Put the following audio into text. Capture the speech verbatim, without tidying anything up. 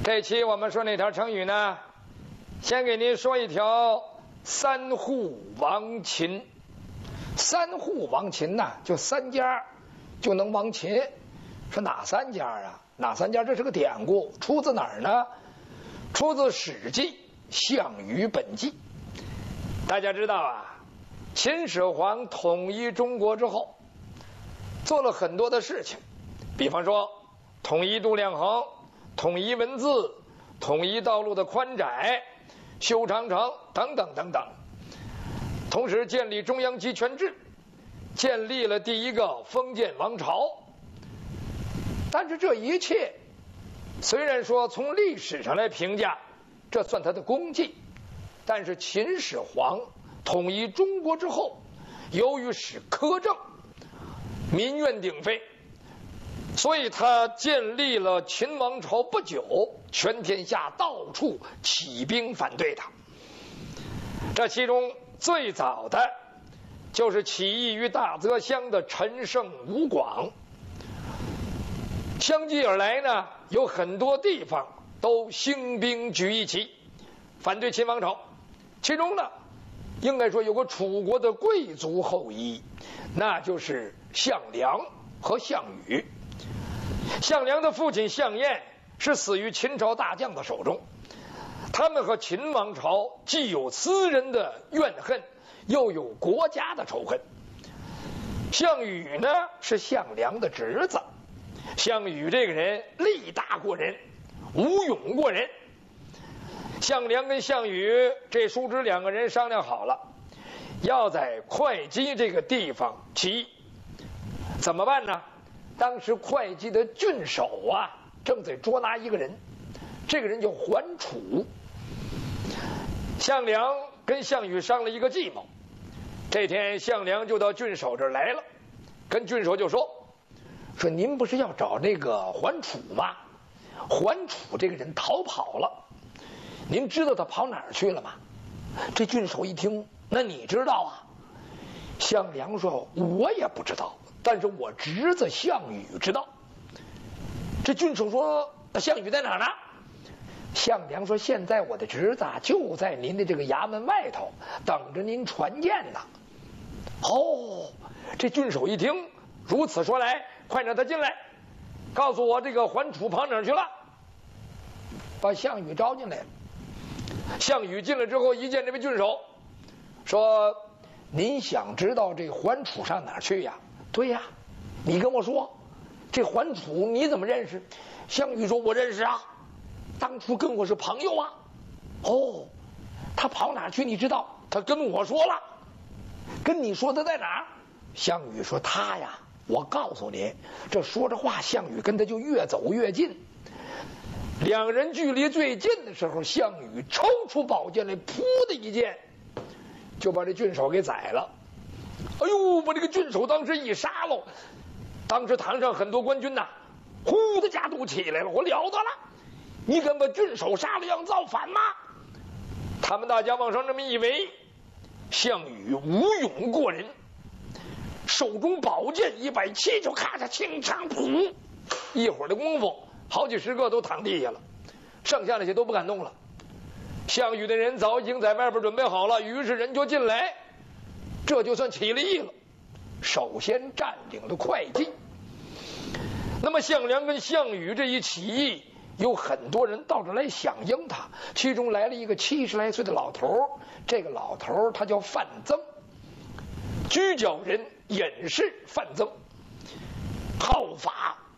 这期我们说那条成语呢，先给您说一条三户亡秦。三户亡秦呢，就三家就能亡秦。说哪三家啊？哪三家？这是个典故，出自哪儿呢？出自《史记·项羽本纪》。大家知道啊，秦始皇统一中国之后，做了很多的事情，比方说统一度量衡、统一文字、统一道路的宽窄、修长城等等等等。同时建立中央集权制，建立了第一个封建王朝。但是这一切虽然说从历史上来评价，这算他的功绩，但是秦始皇统一中国之后，由于使苛政，民怨鼎沸，所以他建立了秦王朝不久，全天下到处起兵反对他。这其中最早的就是起义于大泽乡的陈胜、吴广。相继而来呢，有很多地方都兴兵举义旗，反对秦王朝。其中呢，应该说有个楚国的贵族后裔，那就是项梁和项羽。项梁的父亲项燕是死于秦朝大将的手中，他们和秦王朝既有私人的怨恨，又有国家的仇恨。项羽呢，是项梁的侄子。项羽这个人力大过人，武勇过人。项梁跟项羽这叔侄两个人商量好了，要在会稽这个地方起义。怎么办呢？当时会稽的郡守啊，正在捉拿一个人，这个人叫桓楚。项梁跟项羽商了一个计谋。这天项梁就到郡守这儿来了，跟郡守就说说您不是要找那个桓楚吗？桓楚这个人逃跑了，您知道他跑哪儿去了吗？这郡守一听，那你知道啊？项梁说我也不知道，但是我侄子项羽知道。这郡守说那项羽在哪儿呢？项梁说现在我的侄子就在您的这个衙门外头等着您传见呢。哦，这郡守一听如此说来，快让他进来，告诉我这个桓楚跑哪儿去了。把项羽招进来了。项羽进来之后，一见这位郡守，说您想知道这桓楚上哪儿去呀？对呀，你跟我说，这桓楚你怎么认识？项羽说我认识啊，当初跟我是朋友啊。哦，他跑哪儿去你知道？他跟我说了。跟你说他在哪儿？项羽说他呀，我告诉你，这说着话，项羽跟他就越走越近。两人距离最近的时候，项羽抽出宝剑来，噗的一剑就把这郡守给宰了。哎呦，把这个郡守当时一杀喽，当时堂上很多官军呐，呼的家都起来了，我了得了，你敢把郡守杀了，要造反吗？他们大家往上这么一围，项羽武勇过人，手中宝剑一摆，气就咔嚓清长噗，一会儿的功夫，好几十个都躺地下了，剩下那些都不敢动了。项羽的人早已经在外边准备好了，于是人就进来，这就算起了义了。首先占领了会稽。那么项梁跟项羽这一起义，有很多人到这来响应他，其中来了一个七十来岁的老头，这个老头他叫范增，居角人，隐士范增，好法